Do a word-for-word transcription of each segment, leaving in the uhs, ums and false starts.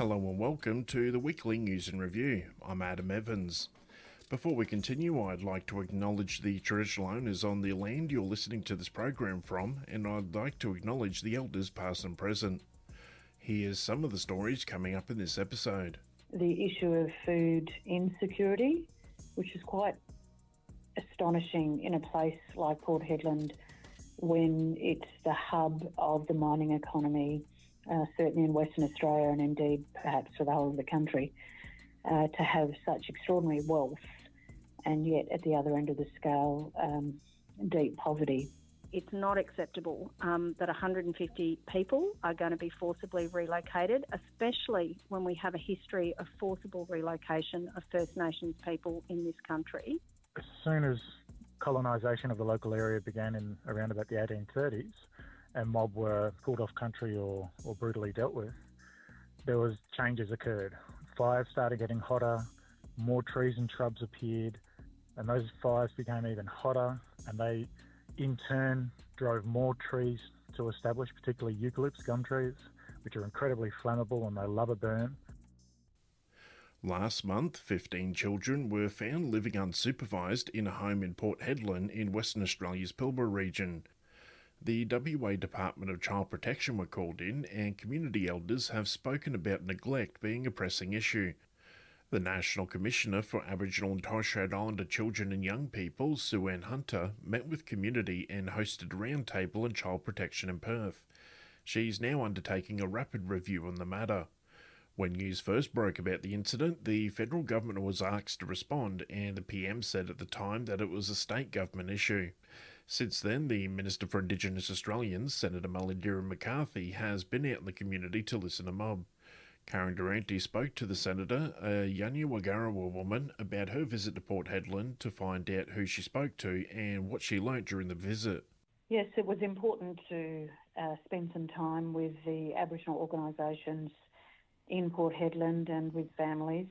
Hello and welcome to the weekly news and review. I'm Adam Evans. Before we continue, I'd like to acknowledge the traditional owners on the land you're listening to this program from, and I'd like to acknowledge the elders past and present. Here's some of the stories coming up in this episode. The issue of food insecurity, which is quite astonishing in a place like Port Hedland when it's the hub of the mining economy, uh, certainly in Western Australia and indeed perhaps for the whole of the country, uh, to have such extraordinary wealth and yet at the other end of the scale, um, deep poverty. It's not acceptable um, that one hundred fifty people are going to be forcibly relocated, especially when we have a history of forcible relocation of First Nations people in this country. As soon as colonisation of the local area began in around about the eighteen thirties and mob were pulled off country or, or brutally dealt with, there was changes occurred. Fires started getting hotter, more trees and shrubs appeared, and those fires became even hotter, and they in turn drove more trees to establish, particularly eucalypts, gum trees, which are incredibly flammable and they love a burn. Last month, fifteen children were found living unsupervised in a home in Port Hedland in Western Australia's Pilbara region. The W A Department of Child Protection were called in, and community elders have spoken about neglect being a pressing issue. The National Commissioner for Aboriginal and Torres Strait Islander Children and Young People, Sue-Ann Hunter, met with community and hosted a roundtable on child protection in Perth. She's now undertaking a rapid review on the matter. When news first broke about the incident, the federal government was asked to respond, and the P M said at the time that it was a state government issue. Since then, the Minister for Indigenous Australians, Senator Mullingirra McCarthy, has been out in the community to listen to mob. Karen Durante spoke to the Senator, a Yanyawagarawa woman, about her visit to Port Hedland to find out who she spoke to and what she learnt during the visit. Yes, it was important to uh, spend some time with the Aboriginal organisations in Port Hedland and with families.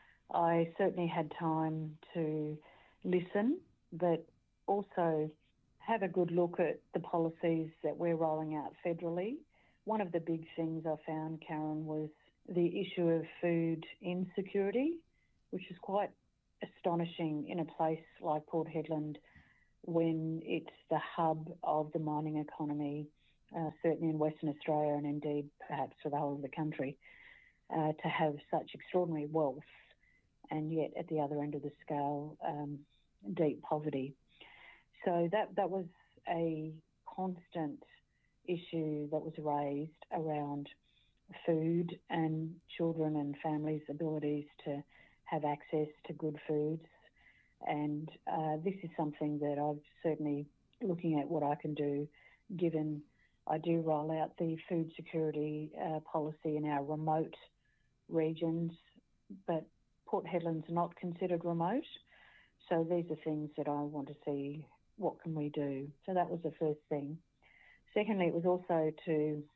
I certainly had time to listen, but also have a good look at the policies that we're rolling out federally. One of the big things I found, Karen, was the issue of food insecurity, which is quite astonishing in a place like Port Hedland when it's the hub of the mining economy, uh, certainly in Western Australia and indeed perhaps for the whole of the country, uh, to have such extraordinary wealth and yet at the other end of the scale, um, deep poverty. So that, that was a constant issue that was raised around food and children and families' abilities to have access to good foods. And uh, this is something that I'm certainly looking at what I can do, given I do roll out the food security uh, policy in our remote regions, but Port Hedland's not considered remote. So these are things that I want to see, what can we do? So that was the first thing. Secondly, it was also to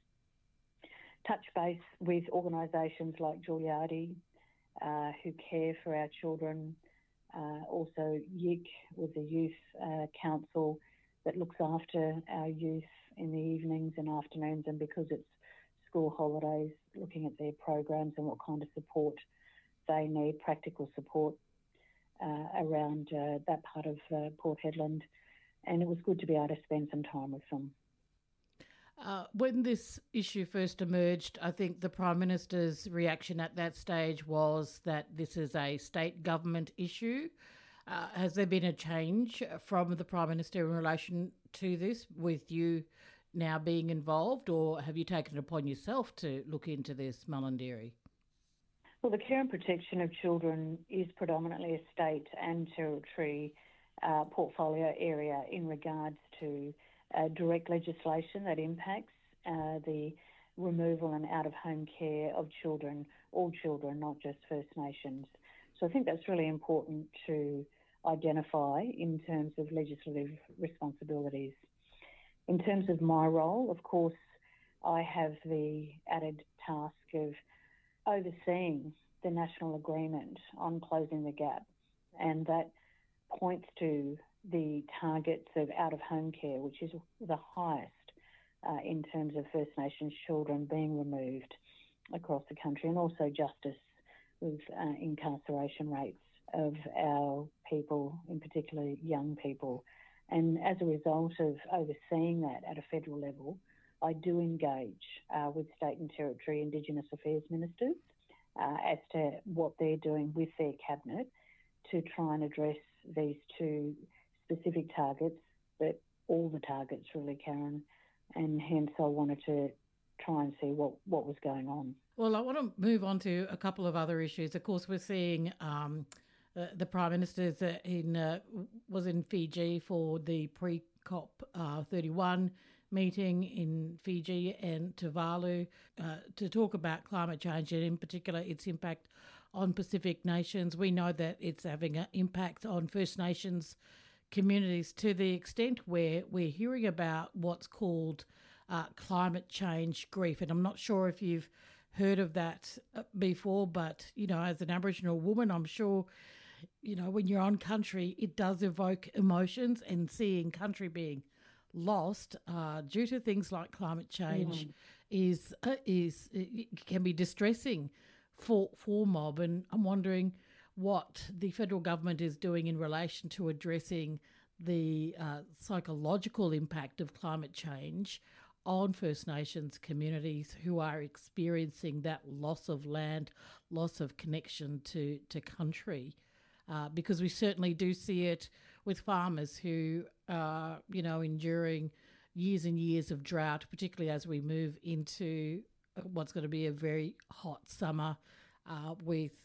touch base with organisations like Giuliardi, uh, who care for our children, uh, also Y I C with the Youth uh, Council that looks after our youth in the evenings and afternoons, and because it's school holidays, looking at their programs and what kind of support they need, practical support uh, around uh, that part of uh, Port Hedland. And it was good to be able to spend some time with them. Uh, when this issue first emerged, I think the Prime Minister's reaction at that stage was that this is a state government issue. Uh, has there been a change from the Prime Minister in relation to this, with you now being involved, or have you taken it upon yourself to look into this, Mullingirra? Well, the care and protection of children is predominantly a state and territory uh, portfolio area in regards to Uh, direct legislation that impacts uh, the removal and out-of-home care of children, all children, not just First Nations. So I think that's really important to identify in terms of legislative responsibilities. In terms of my role, of course, I have the added task of overseeing the national agreement on closing the gap, and that points to the targets of out-of-home care, which is the highest uh, in terms of First Nations children being removed across the country, and also justice with uh, incarceration rates of our people, in particular young people. And as a result of overseeing that at a federal level, I do engage uh, with state and territory Indigenous Affairs ministers uh, as to what they're doing with their cabinet to try and address these two specific targets, but all the targets really, Karen, and hence I wanted to try and see what, what was going on. Well, I want to move on to a couple of other issues. Of course, we're seeing um, uh, the Prime Minister's uh, in uh, was in Fiji for the pre-COP uh, thirty-one meeting in Fiji and Tuvalu uh, to talk about climate change and in particular its impact on Pacific nations. We know that it's having an impact on First Nations communities to the extent where we're hearing about what's called uh, climate change grief. And I'm not sure if you've heard of that before, but, you know, as an Aboriginal woman, I'm sure, you know, when you're on country, it does evoke emotions, and seeing country being lost uh, due to things like climate change mm. is uh, is it can be distressing for for mob. And I'm wondering what the federal government is doing in relation to addressing the uh, psychological impact of climate change on First Nations communities who are experiencing that loss of land, loss of connection to, to country. Uh, because we certainly do see it with farmers who are, you know, enduring years and years of drought, particularly as we move into what's going to be a very hot summer uh, with,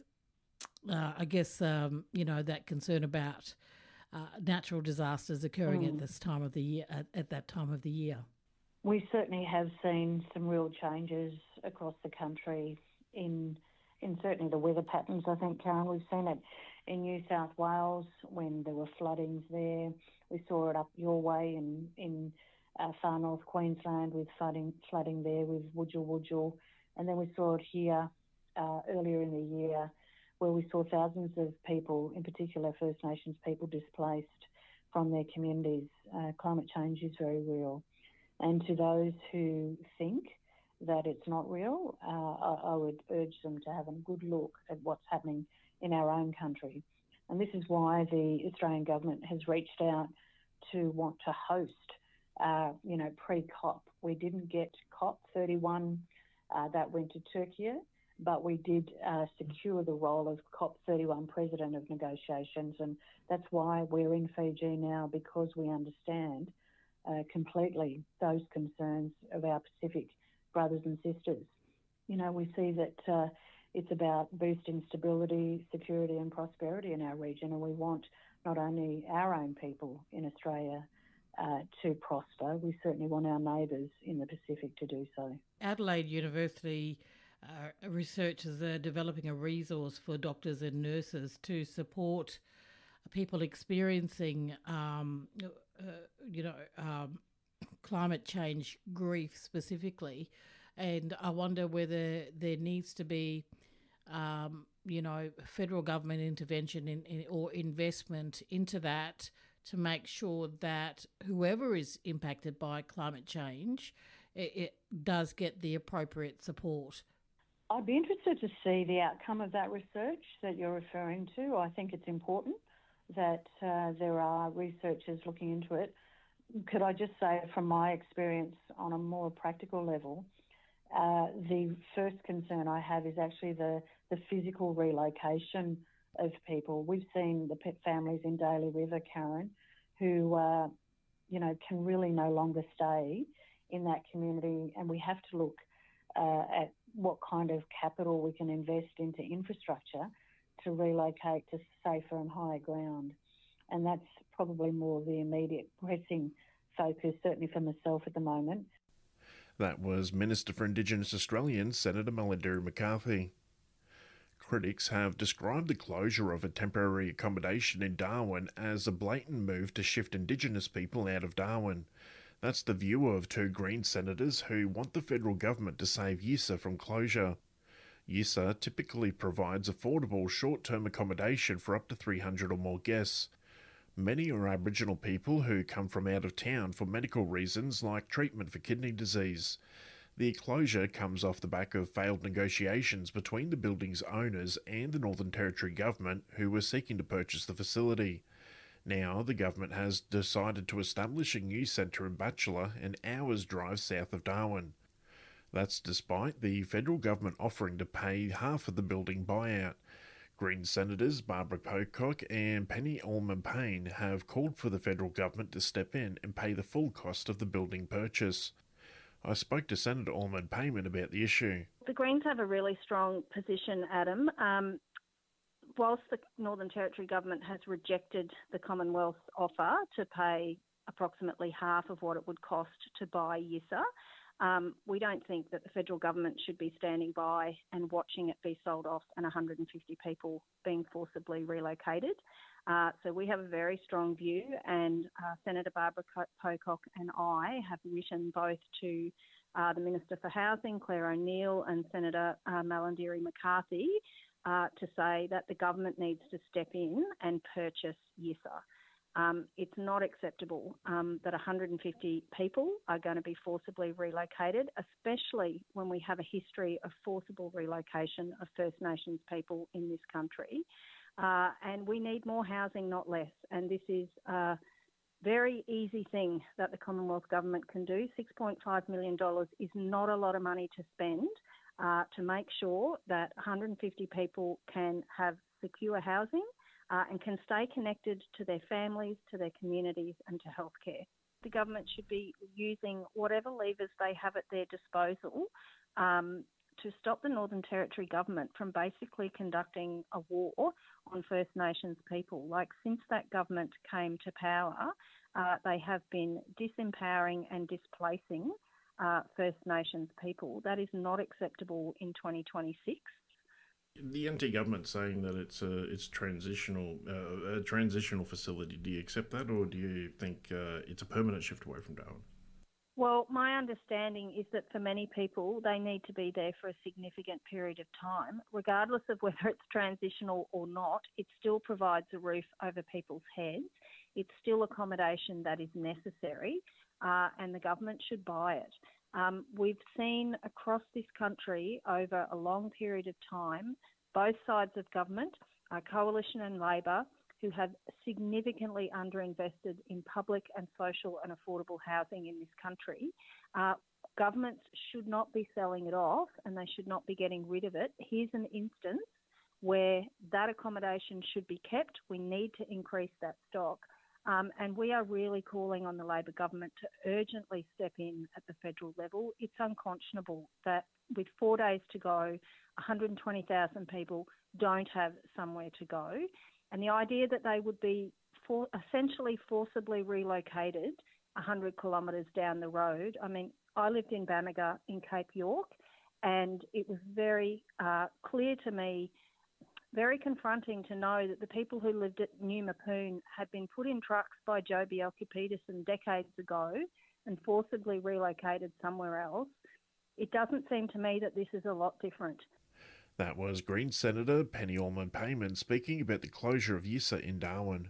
uh, I guess, um, you know, that concern about uh, natural disasters occurring mm. at this time of the year, at, at that time of the year. We certainly have seen some real changes across the country in in certainly the weather patterns, I think, Karen. We've seen it in New South Wales when there were floodings there. We saw it up your way in, in uh, far north Queensland with flooding, flooding there with Wujal Wujal. And then we saw it here uh, earlier in the year where we saw thousands of people, in particular First Nations people, displaced from their communities. Uh, climate change is very real. And to those who think that it's not real, uh, I, I would urge them to have a good look at what's happening in our own country. And this is why the Australian government has reached out to want to host, uh, you know, pre-COP. We didn't get COP thirty-one, uh, that went to Turkey, but we did uh, secure the role of COP thirty-one President of Negotiations. And that's why we're in Fiji now, because we understand uh, completely those concerns of our Pacific brothers and sisters. You know, we see that uh, it's about boosting stability, security and prosperity in our region, and we want not only our own people in Australia uh, to prosper, we certainly want our neighbours in the Pacific to do so. Adelaide University uh, researchers are developing a resource for doctors and nurses to support people experiencing, um, uh, you know, um, climate change grief specifically. And I wonder whether there needs to be, um, you know, federal government intervention in, in, or investment into that to make sure that whoever is impacted by climate change, it, it does get the appropriate support. I'd be interested to see the outcome of that research that you're referring to. I think it's important that uh, there are researchers looking into it. Could I just say, from my experience on a more practical level, uh, the first concern I have is actually the, the physical relocation of people. We've seen the pet families in Daly River, Karen, who, uh, you know, can really no longer stay in that community, and we have to look uh, at what kind of capital we can invest into infrastructure to relocate to safer and higher ground. And that's probably more the immediate pressing focus, certainly for myself at the moment. That was Minister for Indigenous Australians, Senator Malarndirri McCarthy. Critics have described the closure of a temporary accommodation in Darwin as a blatant move to shift Indigenous people out of Darwin. That's the view of two Green senators who want the federal government to save Yissa from closure. Yissa typically provides affordable short-term accommodation for up to three hundred or more guests. Many are Aboriginal people who come from out of town for medical reasons like treatment for kidney disease. The closure comes off the back of failed negotiations between the building's owners and the Northern Territory government, who were seeking to purchase the facility. Now, the government has decided to establish a new centre in Batchelor, an hour's drive south of Darwin. That's despite the federal government offering to pay half of the building buyout. Greens Senators Barbara Pocock and Penny Allman-Payne have called for the federal government to step in and pay the full cost of the building purchase. I spoke to Senator Allman-Payne about the issue. The Greens have a really strong position, Adam. Um, whilst the Northern Territory government has rejected the Commonwealth's offer to pay approximately half of what it would cost to buy Yissa, Um, we don't think that the federal government should be standing by and watching it be sold off and one hundred fifty people being forcibly relocated. Uh, so we have a very strong view, and uh, Senator Barbara Pocock and I have written both to uh, the Minister for Housing, Claire O'Neill, and Senator uh, Malarndirri McCarthy uh, to say that the government needs to step in and purchase Yissa. Um, it's not acceptable um, that one hundred fifty people are going to be forcibly relocated, especially when we have a history of forcible relocation of First Nations people in this country. Uh, and we need more housing, not less. And this is a very easy thing that the Commonwealth Government can do. six point five million dollars is not a lot of money to spend uh, to make sure that one hundred fifty people can have secure housing Uh, and can stay connected to their families, to their communities and to healthcare. The government should be using whatever levers they have at their disposal um, to stop the Northern Territory government from basically conducting a war on First Nations people. Like, since that government came to power, uh, they have been disempowering and displacing uh, First Nations people. That is not acceptable in twenty twenty-six. The N T government saying that it's a it's transitional uh, a transitional facility. Do you accept that, or do you think uh, it's a permanent shift away from Darwin? Well, my understanding is that for many people, they need to be there for a significant period of time. Regardless of whether it's transitional or not, it still provides a roof over people's heads. It's still accommodation that is necessary, uh, and the government should buy it. Um, we've seen across this country over a long period of time, both sides of government, uh, Coalition and Labor, who have significantly underinvested in public and social and affordable housing in this country. Uh, governments should not be selling it off, and they should not be getting rid of it. Here's an instance where that accommodation should be kept. We need to increase that stock. Um, and we are really calling on the Labor government to urgently step in at the federal level. It's unconscionable that with four days to go, one hundred twenty thousand people don't have somewhere to go. And the idea that they would be for, essentially forcibly relocated one hundred kilometres down the road. I mean, I lived in Bamaga in Cape York, and it was very uh, clear to me, very confronting to know that the people who lived at New Mapoon had been put in trucks by Joh Bjelke-Petersen decades ago and forcibly relocated somewhere else. It doesn't seem to me that this is a lot different. That was Greens Senator Penny Allman-Payne speaking about the closure of Yissa in Darwin.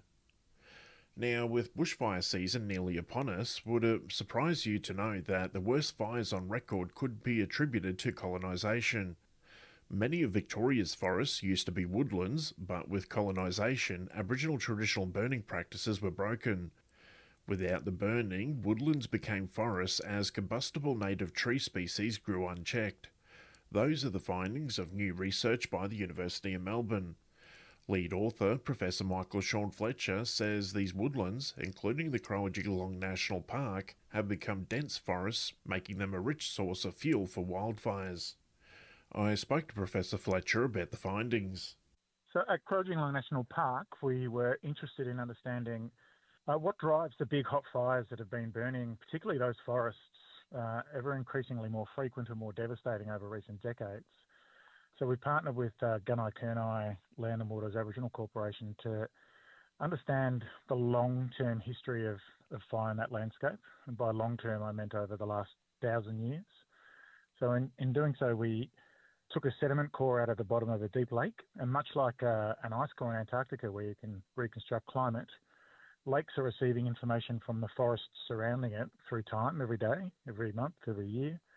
Now, with bushfire season nearly upon us, would it surprise you to know that the worst fires on record could be attributed to colonisation? Many of Victoria's forests used to be woodlands, but with colonisation, Aboriginal traditional burning practices were broken. Without the burning, woodlands became forests as combustible native tree species grew unchecked. Those are the findings of new research by the University of Melbourne. Lead author, Professor Michael Sean Fletcher, says these woodlands, including the Croajigilong National Park, have become dense forests, making them a rich source of fuel for wildfires. I spoke to Professor Fletcher about the findings. So at Croajigilong National Park, we were interested in understanding uh, what drives the big hot fires that have been burning, particularly those forests, uh, ever increasingly more frequent and more devastating over recent decades. So we partnered with uh, Gunai Kurnai Land and Waters Aboriginal Corporation to understand the long-term history of, of fire in that landscape. And by long-term, I meant over the last thousand years. So in, in doing so, we took a sediment core out of the bottom of a deep lake, and much like uh, an ice core in Antarctica where you can reconstruct climate, lakes are receiving information from the forests surrounding it through time, every day, every month, every year,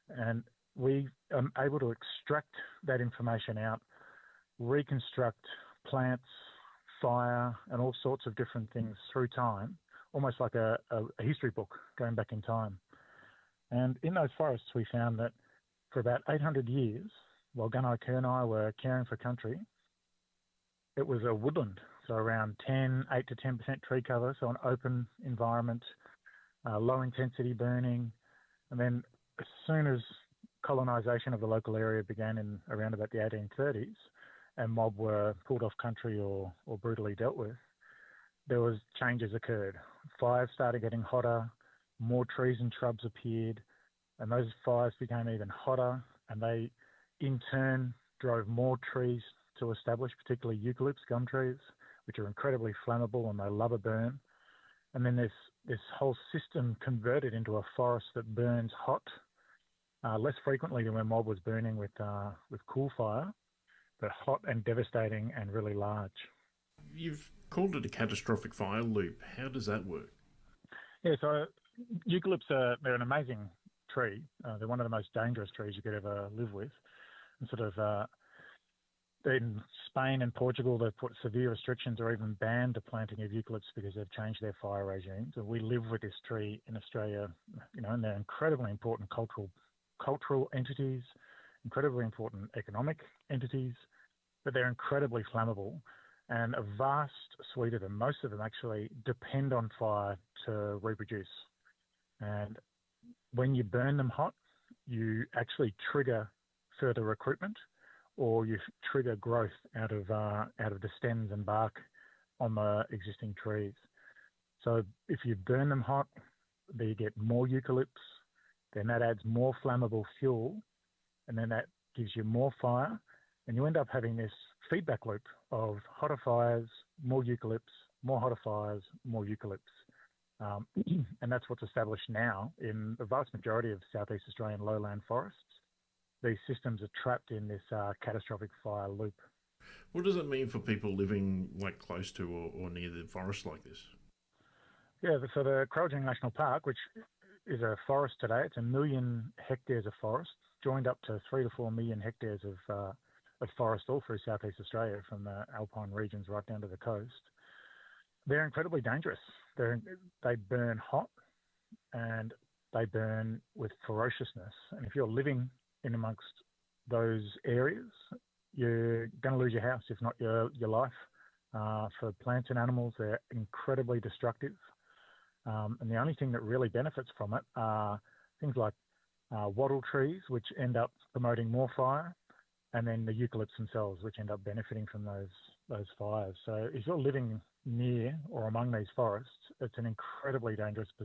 And we are able to extract that information out, reconstruct plants, fire, and all sorts of different things through time, almost like a, a, a history book going back in time. And in those forests, we found that for about eight hundred years, while Gunai Kurnai were caring for country, it was a woodland, so around ten, eight to ten percent tree cover, so an open environment, uh, low intensity burning. And then as soon as colonisation of the local area began in around about the eighteen thirties, and mob were pulled off country or, or brutally dealt with, there was changes occurred. Fires started getting hotter, more trees and shrubs appeared, and those fires became even hotter, and they in turn drove more trees to establish, particularly eucalypts, gum trees, which are incredibly flammable and they love a burn. And then this, this whole system converted into a forest that burns hot, uh, less frequently than when mob was burning with, uh, with cool fire, but hot and devastating and really large. You've called it a catastrophic fire loop. How does that work? Yeah, so eucalypts are they're an amazing tree. Uh, they're one of the most dangerous trees you could ever live with. And sort of uh, in Spain and Portugal, they've put severe restrictions or even banned the planting of eucalypts because they've changed their fire regimes. And we live with this tree in Australia, you know, and they're incredibly important cultural cultural entities, incredibly important economic entities, but they're incredibly flammable. And a vast suite of them, most of them actually depend on fire to reproduce. And when you burn them hot, you actually trigger further recruitment, or you trigger growth out of uh, out of the stems and bark on the existing trees. So if you burn them hot, you get more eucalypts, then that adds more flammable fuel, and then that gives you more fire, and you end up having this feedback loop of hotter fires, more eucalypts, more hotter fires, more eucalypts. Um, and that's what's established now in the vast majority of Southeast Australian lowland forests. These systems are trapped in this uh, catastrophic fire loop. What does it mean for people living like close to or, or near the forest like this? Yeah, so the Kurrajong National Park, which is a forest today, it's a million hectares of forest, joined up to three to four million hectares of uh, of forest all through Southeast Australia, from the alpine regions right down to the coast. They're incredibly dangerous. They're, they burn hot and they burn with ferociousness. And if you're living in amongst those areas, you're going to lose your house, if not your, your life. Uh, for plants and animals, they're incredibly destructive. Um, and the only thing that really benefits from it are things like uh, wattle trees, which end up promoting more fire, and then the eucalypts themselves, which end up benefiting from those those fires. So if you're living near or among these forests, it's an incredibly dangerous position.